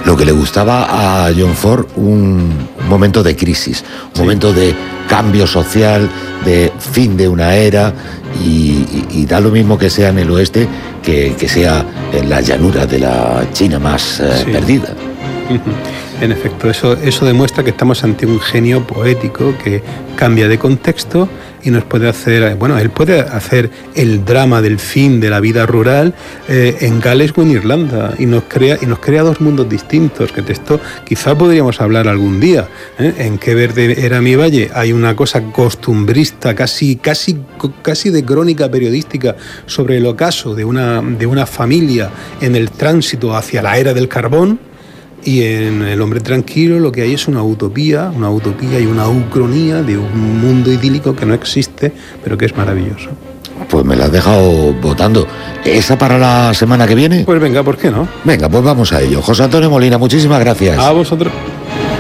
lo que le gustaba a John Ford, un momento de crisis, un momento de cambio social, de fin de una era, y da lo mismo que sea en el oeste que sea en la llanura de la China más perdida. En efecto, eso demuestra que estamos ante un genio poético que cambia de contexto y nos puede hacer, bueno, él puede hacer el drama del fin de la vida rural en Gales o en Irlanda, y nos crea dos mundos distintos, que de esto quizá podríamos hablar algún día. En Qué verde era mi valle hay una cosa costumbrista, casi de crónica periodística sobre el ocaso de una familia en el tránsito hacia la era del carbón. Y en El hombre tranquilo lo que hay es una utopía y una ucronía de un mundo idílico que no existe, pero que es maravilloso. Pues me la has dejado votando. ¿Esa para la semana que viene? Pues venga, ¿por qué no? Venga, pues vamos a ello. José Antonio Molina, muchísimas gracias. A vosotros.